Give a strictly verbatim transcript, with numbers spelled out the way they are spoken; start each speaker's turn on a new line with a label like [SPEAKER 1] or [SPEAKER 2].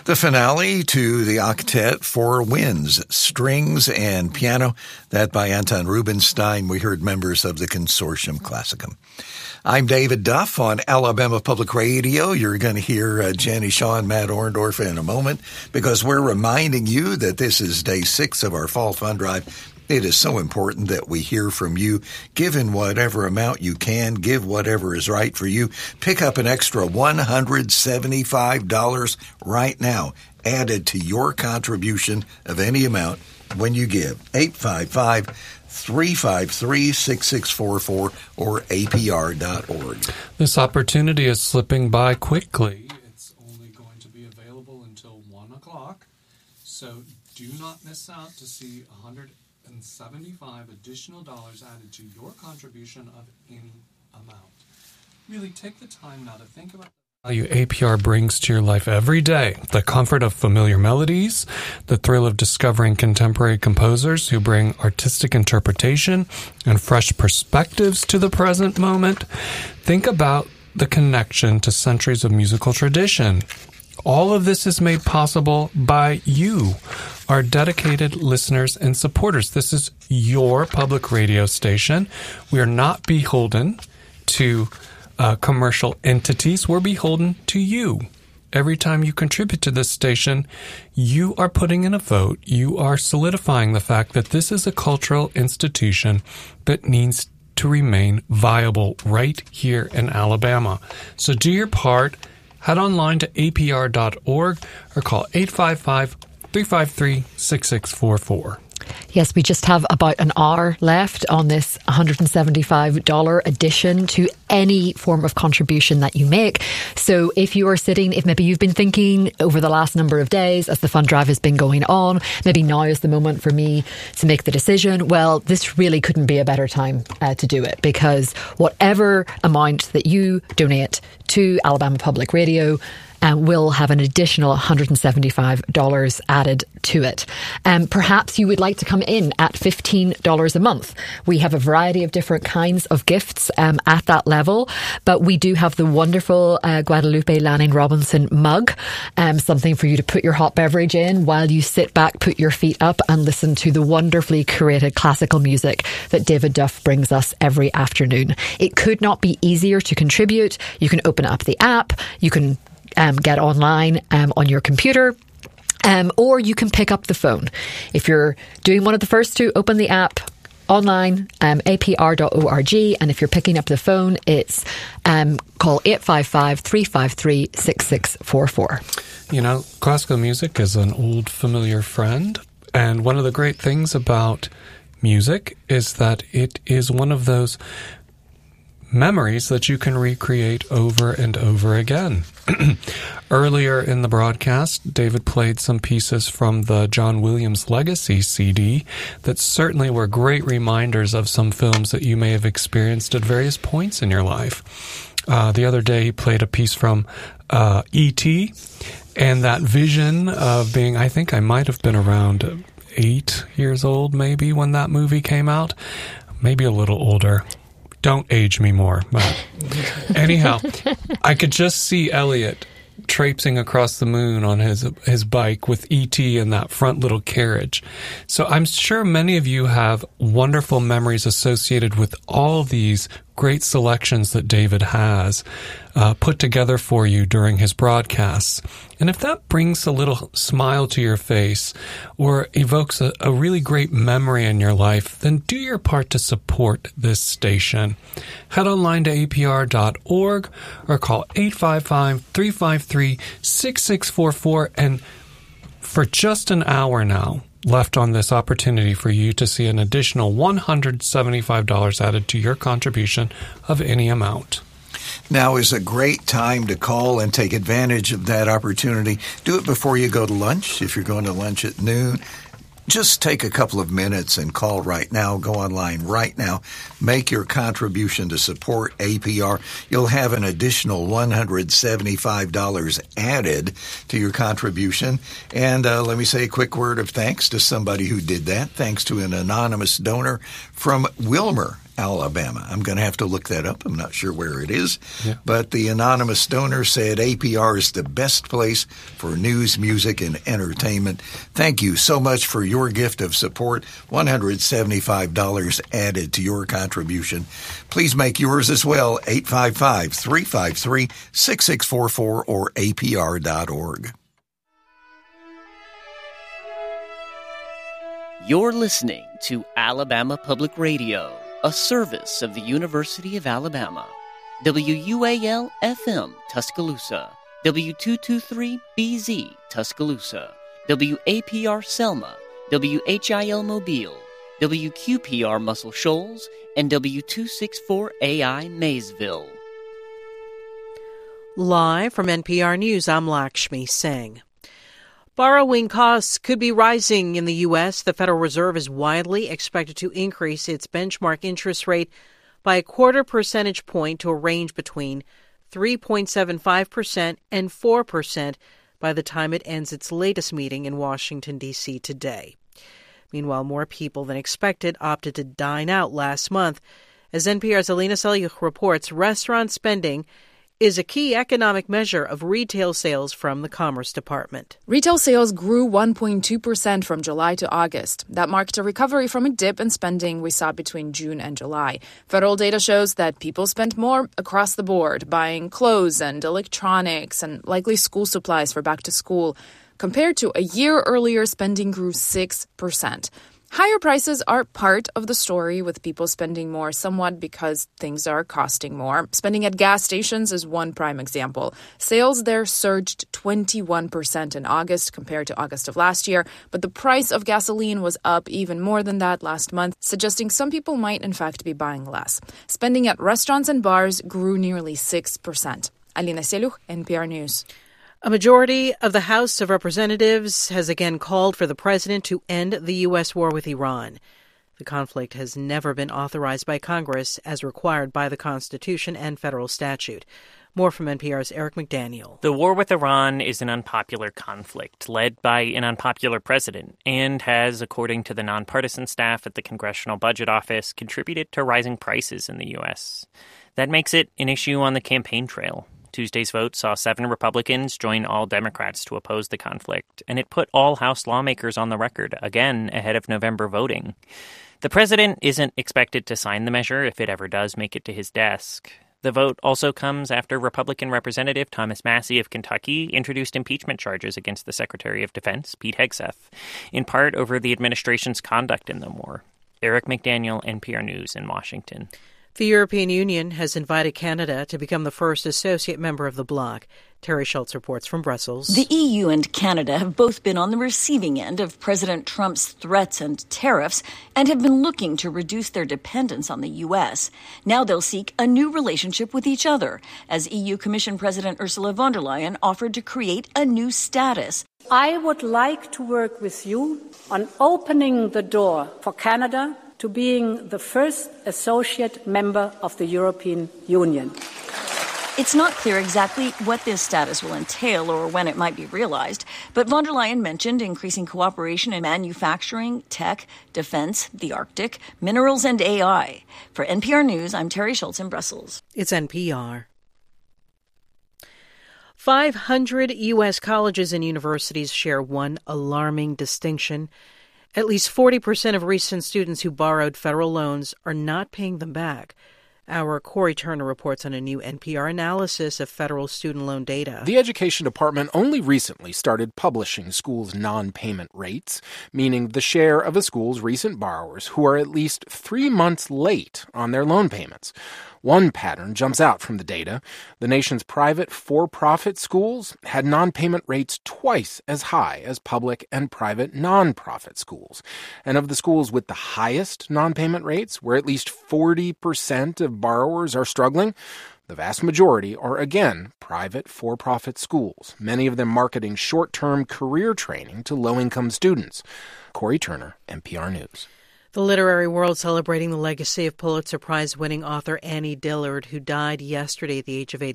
[SPEAKER 1] The finale to the octet Four Winds, Strings and Piano, that by Anton Rubinstein. We heard members of the Consortium Classicum. I'm David Duff on Alabama Public Radio. You're going to hear uh, Jenny Shaw and Matt Orndorff in a moment because we're reminding you that this is day six of our Fall Fund Drive. It is so important that we hear from you. Give in whatever amount you can. Give whatever is right for you. Pick up an extra one hundred seventy-five dollars right now, added to your contribution of any amount when you give. eight five five, three five three, six six four four or A P R dot org.
[SPEAKER 2] This opportunity is slipping by quickly. It's only going to be available until one o'clock, so do not miss out to see one hundred seventy-five additional dollars added to your contribution of any amount. Really take the time now to think about the value A P R brings to your life every day. The comfort of familiar melodies, the thrill of discovering contemporary composers who bring artistic interpretation and fresh perspectives to the present moment. Think about the connection to centuries of musical tradition. All of this is made possible by you, our dedicated listeners and supporters. This is your public radio station. We are not beholden to uh, commercial entities. We're beholden to you. Every time you contribute to this station, you are putting in a vote. You are solidifying the fact that this is a cultural institution that needs to remain viable right here in Alabama. So do your part. Head online to A P R dot org or call eight five five, three five three, six six four four.
[SPEAKER 3] Yes, we just have about an hour left on this one hundred seventy-five dollars addition to any form of contribution that you make. So if you are sitting, if maybe you've been thinking over the last number of days as the fund drive has been going on, maybe now is the moment for me to make the decision. Well, this really couldn't be a better time uh, to do it, because whatever amount that you donate to Alabama Public Radio and will have an additional one hundred seventy-five dollars added to it. Um, perhaps you would like to come in at fifteen dollars a month. We have a variety of different kinds of gifts um, at that level, but we do have the wonderful uh, Guadalupe Lanning Robinson mug, um, something for you to put your hot beverage in while you sit back, put your feet up and listen to the wonderfully curated classical music that David Duff brings us every afternoon. It could not be easier to contribute. You can open up the app. You can Um, get online um, on your computer, um, or you can pick up the phone. If you're doing one of the first two, open the app online, um, A P R dot org, and if you're picking up the phone, it's um, call eight five five, three five three, six six four four.
[SPEAKER 2] You know, classical music is an old familiar friend, and one of the great things about music is that it is one of those memories that you can recreate over and over again. Earlier in the broadcast, David played some pieces from the John Williams Legacy C D that certainly were great reminders of some films that you may have experienced at various points in your life. Uh, the other day, he played a piece from uh, E T, and that vision of being, I think I might have been around eight years old maybe when that movie came out, maybe a little older. Don't age me more. But anyhow, I could just see Elliot traipsing across the moon on his his bike with E T in that front little carriage. So I'm sure many of you have wonderful memories associated with all these great selections that David has uh, put together for you during his broadcasts. And if that brings a little smile to your face or evokes a, a really great memory in your life, then do your part to support this station. Head online to A P R dot org or call eight five five, three five three, six six four four. And for just an hour now, left on this opportunity for you to see an additional one hundred seventy-five dollars added to your contribution of any amount.
[SPEAKER 1] Now is a great time to call and take advantage of that opportunity. Do it before you go to lunch. If you're going to lunch at noon, just take a couple of minutes and call right now. Go online right now. Make your contribution to support A P R. You'll have an additional one hundred seventy-five dollars added to your contribution. And uh, let me say a quick word of thanks to somebody who did that. Thanks to an anonymous donor from Wilmer, Alabama. I'm going to have to look that up. I'm not sure where it is.
[SPEAKER 2] Yeah.
[SPEAKER 1] But the anonymous donor said A P R is the best place for news, music, and entertainment. Thank you so much for your gift of support. one hundred seventy-five dollars added to your contribution. Please make yours as well. eight five five, three five three, six six four four or A P R dot org.
[SPEAKER 4] You're listening to Alabama Public Radio, a service of the University of Alabama. W U A L F M Tuscaloosa, W two twenty-three B Z Tuscaloosa, W A P R Selma, W H I L Mobile, W Q P R Muscle Shoals, and W two sixty-four A I Maysville.
[SPEAKER 5] Live from N P R News, I'm Lakshmi Singh. Borrowing costs could be rising in the U S. The Federal Reserve is widely expected to increase its benchmark interest rate by a quarter percentage point to a range between three point seven five percent and four percent by the time it ends its latest meeting in Washington, D C today. Meanwhile, more people than expected opted to dine out last month. As N P R's Alina Selyukh reports, restaurant spending is a key economic measure of retail sales from the Commerce Department.
[SPEAKER 6] Retail sales grew one point two percent from July to August. That marked a recovery from a dip in spending we saw between June and July. Federal data shows that people spent more across the board, buying clothes and electronics and likely school supplies for back to school. Compared to a year earlier, spending grew six percent. Higher prices are part of the story, with people spending more somewhat because things are costing more. Spending at gas stations is one prime example. Sales there surged twenty-one percent in August compared to August of last year, but the price of gasoline was up even more than that last month, suggesting some people might in fact be buying less. Spending at restaurants and bars grew nearly six percent. Alina Selyukh, N P R News.
[SPEAKER 5] A majority of the House of Representatives has again called for the president to end the U S war with Iran. The conflict has never been authorized by Congress as required by the Constitution and federal statute. More from N P R's Eric McDaniel.
[SPEAKER 7] The war with Iran is an unpopular conflict led by an unpopular president and has, according to the nonpartisan staff at the Congressional Budget Office, contributed to rising prices in the U S. That makes it an issue on the campaign trail. Tuesday's vote saw seven Republicans join all Democrats to oppose the conflict, and it put all House lawmakers on the record, again ahead of November voting. The president isn't expected to sign the measure if it ever does make it to his desk. The vote also comes after Republican Representative Thomas Massie of Kentucky introduced impeachment charges against the Secretary of Defense, Pete Hegseth, in part over the administration's conduct in the war. Eric McDaniel, N P R News in Washington.
[SPEAKER 5] The European Union has invited Canada to become the first associate member of the bloc. Terry Schultz reports from Brussels.
[SPEAKER 8] The E U and Canada have both been on the receiving end of President Trump's threats and tariffs and have been looking to reduce their dependence on the U S. Now they'll seek a new relationship with each other, as E U Commission President Ursula von der Leyen offered to create a new status.
[SPEAKER 9] I would like to work with you on opening the door for Canada to being the first associate member of the European Union.
[SPEAKER 8] It's not clear exactly what this status will entail or when it might be realized, but von der Leyen mentioned increasing cooperation in manufacturing, tech, defense, the Arctic, minerals, and A I. For N P R News, I'm Terry Schultz in Brussels.
[SPEAKER 5] It's N P R. five hundred U S colleges and universities share one alarming distinction. At least forty percent of recent students who borrowed federal loans are not paying them back. Our Corey Turner reports on a new N P R analysis of federal student loan data.
[SPEAKER 10] The Education Department only recently started publishing schools' non-payment rates, meaning the share of a school's recent borrowers who are at least three months late on their loan payments. One pattern jumps out from the data. The nation's private for-profit schools had non-payment rates twice as high as public and private non-profit schools. And of the schools with the highest non-payment rates, where at least forty percent of borrowers are struggling, the vast majority are, again, private for-profit schools, many of them marketing short-term career training to low-income students. Corey Turner, N P R News.
[SPEAKER 5] The literary world celebrating the legacy of Pulitzer Prize-winning author Annie Dillard, who died yesterday at the age of eighty.